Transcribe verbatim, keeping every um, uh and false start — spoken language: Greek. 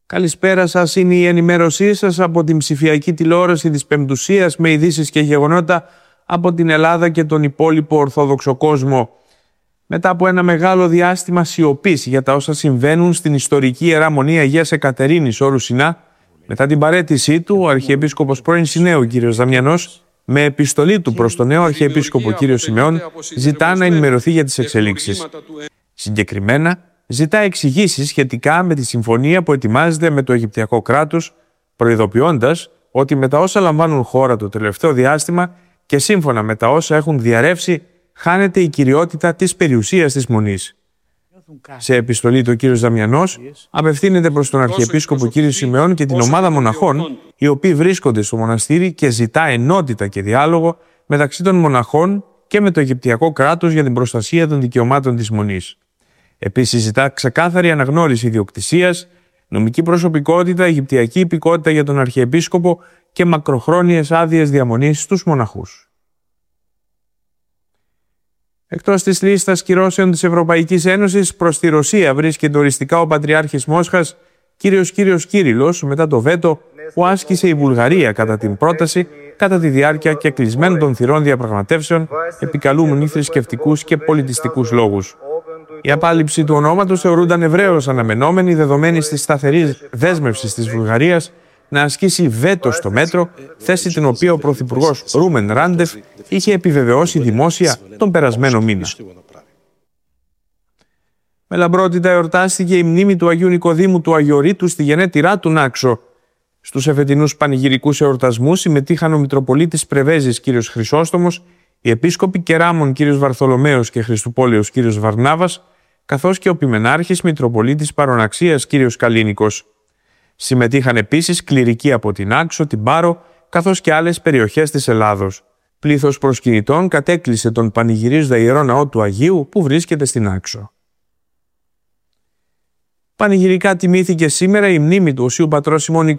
Καλησπέρα σας, είναι η ενημέρωσή σας από την ψηφιακή τηλεόραση της Πεμπτουσίας με ειδήσεις και γεγονότα από την Ελλάδα και τον υπόλοιπο Ορθόδοξο κόσμο. Μετά από ένα μεγάλο διάστημα σιωπής για τα όσα συμβαίνουν στην ιστορική Ιερά Μονή Αγίας Εκατερίνης όρου Σινά, μετά την παραίτησή του, ο Αρχιεπίσκοπος πρώην Συνέου κ. Δαμιανός, με επιστολή του προς τον νέο Αρχιεπίσκοπο κ. Σιμεών, ζητά να ενημερωθεί για τις εξελίξεις. Συγκεκριμένα, ζητά εξηγήσεις σχετικά με τη συμφωνία που ετοιμάζεται με το Αιγυπτιακό κράτος, προειδοποιώντας ότι με τα όσα λαμβάνουν χώρα το τελευταίο διάστημα και σύμφωνα με τα όσα έχουν διαρρεύσει, χάνεται η κυριότητα της περιουσίας της Μονής. Σε επιστολή του ο κ. Δαμιανός απευθύνεται προς τον Αρχιεπίσκοπο κ. Σιμεών και την ομάδα μοναχών, οι οποίοι βρίσκονται στο μοναστήρι, και ζητά ενότητα και διάλογο μεταξύ των μοναχών και με το Αιγυπτιακό κράτος για την προστασία των δικαιωμάτων της Μονής. Επίσης ζητά ξεκάθαρη αναγνώριση ιδιοκτησίας, νομική προσωπικότητα, αιγυπτιακή υπηκότητα για τον Αρχιεπίσκοπο και μακροχρόνιες άδειες διαμονής στους μοναχούς. Εκτός της λίστας κυρώσεων της Ευρωπαϊκής Ένωσης, προς τη Ρωσία βρίσκεται οριστικά ο Πατριάρχης Μόσχας, κύριος κύριος Κύριλλος, μετά το βέτο που άσκησε η Βουλγαρία κατά την πρόταση κατά τη διάρκεια και κλεισμένων των θυρών διαπραγματεύσεων, επικαλούμενοι θρησκευτικούς και πολιτιστικούς λόγους. Η απάλληψη του ονόματος θεωρούνταν ευρέως αναμενόμενη, δεδομένη της σταθερής δέσμευσης της Βουλγαρίας να ασκήσει βέτο στο μέτρο, θέση την οποία ο Πρωθυπουργός Ρούμεν Ράντεφ είχε επιβεβαιώσει δημόσια τον περασμένο μήνα. Με λαμπρότητα εορτάστηκε η μνήμη του Αγίου Νικοδήμου του Αγιορείτου στη γενέτειρά του Νάξο. Στους εφετινούς πανηγυρικούς εορτασμούς συμμετείχαν ο Μητροπολίτης Πρεβέζης κ. Χρυσόστομος, οι επίσκοποι Κεράμων κ. Βαρθολομαίος και Χριστουπόλεως κ. Βαρνάβας, καθώς και ο Πιμενάρχης Μητροπολίτης Παροναξίας κ. Καλίνικος. Συμμετείχαν επίσης κληρικοί από την Άξο, την Πάρο, καθώς και άλλες περιοχές της Ελλάδος. Πλήθος προσκυνητών κατέκλυσε τον πανηγυρίζοντα Ιερό Ναό του Αγίου που βρίσκεται στην Άξο. Πανηγυρικά τιμήθηκε σήμερα η μνήμη του Οσίου Πατρός ημών